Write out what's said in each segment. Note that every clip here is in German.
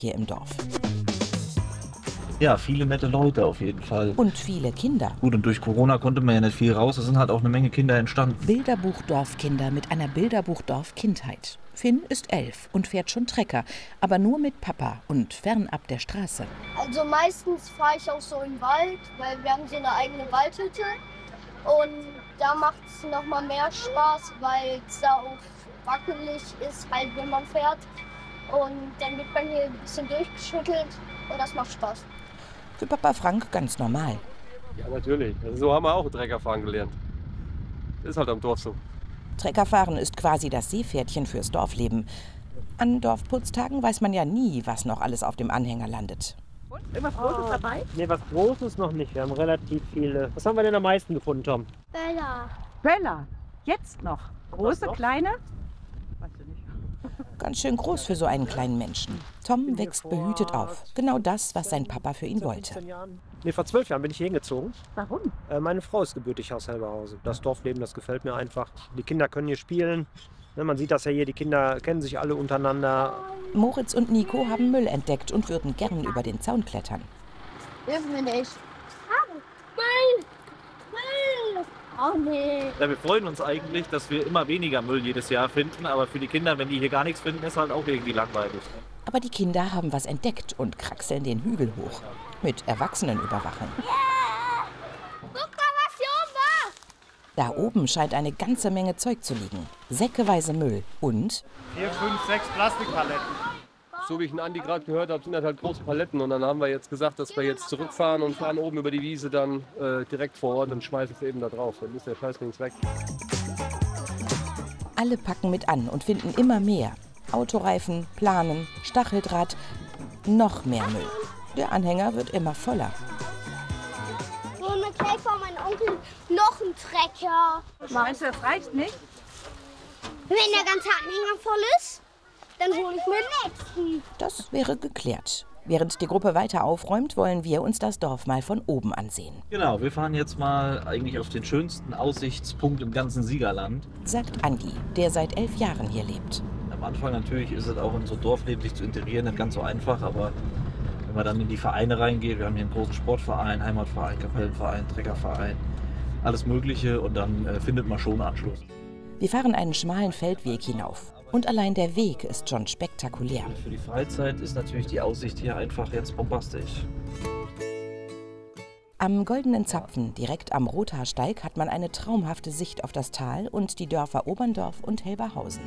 hier im Dorf. Ja, viele nette Leute auf jeden Fall. Und viele Kinder. Gut, und durch Corona konnte man ja nicht viel raus. Es sind halt auch eine Menge Kinder entstanden. Bilderbuch Dorfkinder mit einer Bilderbuch Dorf-Kindheit. Finn ist 11 und fährt schon Trecker, aber nur mit Papa und fernab der Straße. Also meistens fahre ich auch so im Wald, weil wir haben hier eine eigene Waldhütte. Und da macht es noch mal mehr Spaß, weil es da auch wackelig ist, halt wenn man fährt. Und dann wird man hier ein bisschen durchgeschüttelt und das macht Spaß. Für Papa Frank ganz normal. Ja, natürlich. Also so haben wir auch Treckerfahren gelernt. Ist halt am Dorf so. Treckerfahren ist quasi das Seepferdchen fürs Dorfleben. An Dorfputztagen weiß man ja nie, was noch alles auf dem Anhänger landet. Und? Irgendwas Großes dabei? Nee, was Großes noch nicht. Wir haben relativ viele. Was haben wir denn am meisten gefunden, Tom? Bella. Böller. Jetzt noch. Große, kleine? Weißt du nicht. Ganz schön groß für so einen kleinen Menschen. Tom wächst behütet auf. Genau das, was sein Papa für ihn wollte. Nee, vor 12 Jahren bin ich hier hingezogen. Warum? Meine Frau ist gebürtig aus Helberhausen. Das Dorfleben, das gefällt mir einfach. Die Kinder können hier spielen. Man sieht das ja hier, die Kinder kennen sich alle untereinander. Moritz und Nico haben Müll entdeckt und würden gern über den Zaun klettern. Dürfen wir nicht. Müll! Müll! Oh nee. Ja, wir freuen uns eigentlich, dass wir immer weniger Müll jedes Jahr finden. Aber für die Kinder, wenn die hier gar nichts finden, ist halt auch irgendwie langweilig. Aber die Kinder haben was entdeckt und kraxeln den Hügel hoch. Mit Erwachsenenüberwachung. Guck mal, was hier oben war! Da oben scheint eine ganze Menge Zeug zu liegen. Säckeweise Müll und 4, 5, 6 Plastikpaletten. So wie ich den Andi gerade gehört habe, sind das halt große Paletten. Und dann haben wir jetzt gesagt, dass wir jetzt zurückfahren und fahren oben über die Wiese dann direkt vor Ort und schmeißen es eben da drauf. Dann ist der Scheißding weg. alle packen mit an und finden immer mehr. Autoreifen, Planen, Stacheldraht, noch mehr Müll. Der Anhänger wird immer voller. So eine gleich von meinem Onkel noch ein Trecker. Meinst du, das reicht nicht? Wenn der ganze Anhänger voll ist, dann hole ich mir den nächsten. Das wäre geklärt. Während die Gruppe weiter aufräumt, wollen wir uns das Dorf mal von oben ansehen. Genau, wir fahren jetzt mal eigentlich auf den schönsten Aussichtspunkt im ganzen Siegerland. Sagt Andi, der seit 11 Jahren hier lebt. Am Anfang natürlich ist es auch in so ein Dorfleben sich zu integrieren nicht ganz so einfach, aber wenn man dann in die Vereine reingeht, wir haben hier einen großen Sportverein, Heimatverein, Kapellenverein, Treckerverein, alles Mögliche und dann findet man schon Anschluss. Wir fahren einen schmalen Feldweg hinauf. Und allein der Weg ist schon spektakulär. Für die Freizeit ist natürlich die Aussicht hier einfach jetzt bombastisch. Am Goldenen Zapfen, direkt am Rothaarsteig, hat man eine traumhafte Sicht auf das Tal und die Dörfer Oberndorf und Helberhausen.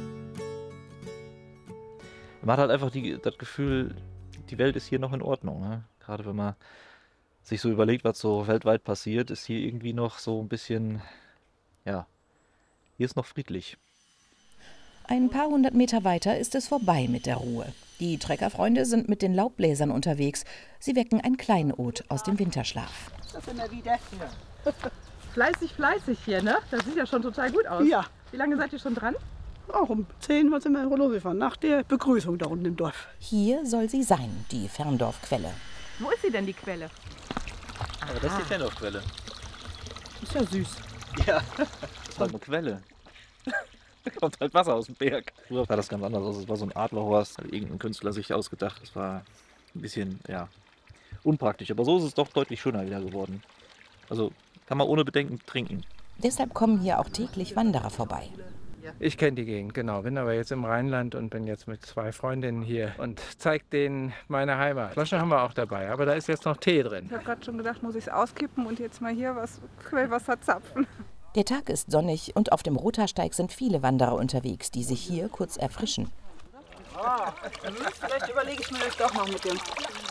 Man hat halt einfach das Gefühl, die Welt ist hier noch in Ordnung. Ne? Gerade wenn man sich so überlegt, was so weltweit passiert, ist hier irgendwie noch so ein bisschen, ja, hier ist noch friedlich. Ein paar hundert Meter weiter ist es vorbei mit der Ruhe. Die Treckerfreunde sind mit den Laubbläsern unterwegs. Sie wecken ein Kleinod aus dem Winterschlaf. Das sind wir wieder. Ja. Fleißig hier, ne? Das sieht ja schon total gut aus. Ja. Wie lange seid ihr schon dran? Auch um 10 sind wir losgefahren, nach der Begrüßung da unten im Dorf. Hier soll sie sein, die Ferndorfquelle. Wo ist sie denn, die Quelle? Aber das ist die Ferndorfquelle. Ist ja süß. Ja, das ist halt eine Quelle. Da kommt halt Wasser aus dem Berg. Früher sah das ganz anders aus. Es war so ein Adlerhorst, hat irgendein Künstler sich ausgedacht. Das war ein bisschen, ja, unpraktisch. Aber so ist es doch deutlich schöner wieder geworden. Also kann man ohne Bedenken trinken. Deshalb kommen hier auch täglich Wanderer vorbei. Ich kenne die Gegend, genau. Bin aber jetzt im Rheinland und bin jetzt mit 2 Freundinnen hier und zeige denen meine Heimat. Flasche haben wir auch dabei, aber da ist jetzt noch Tee drin. Ich habe gerade schon gedacht, muss ich es auskippen und jetzt mal hier was Quellwasser zapfen. Der Tag ist sonnig und auf dem Rothaarsteig sind viele Wanderer unterwegs, die sich hier kurz erfrischen. Vielleicht überlege ich mir das doch noch mit dem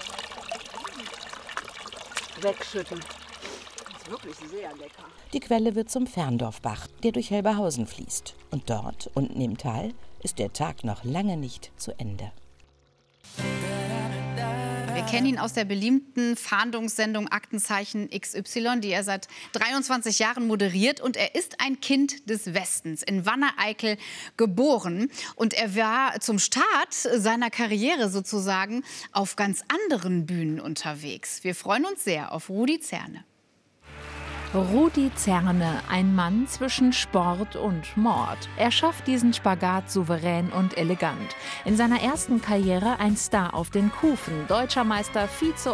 Wegschütten. Das ist wirklich sehr lecker. Die Quelle wird zum Ferndorfbach, der durch Helberhausen fließt. Und dort, unten im Tal, ist der Tag noch lange nicht zu Ende. Wir kennen ihn aus der beliebten Fahndungssendung Aktenzeichen XY, die er seit 23 Jahren moderiert. Und er ist ein Kind des Westens, in Wanne-Eickel geboren. Und er war zum Start seiner Karriere sozusagen auf ganz anderen Bühnen unterwegs. Wir freuen uns sehr auf Rudi Zerne. Rudi Zerne, ein Mann zwischen Sport und Mord. Er schafft diesen Spagat souverän und elegant. In seiner ersten Karriere ein Star auf den Kufen, Deutscher Meister,